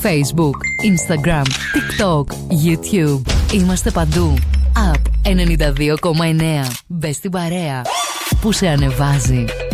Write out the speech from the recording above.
Facebook, Instagram, TikTok, YouTube. Είμαστε παντού. App 92,9. Μπες στην παρέα που σε ανεβάζει.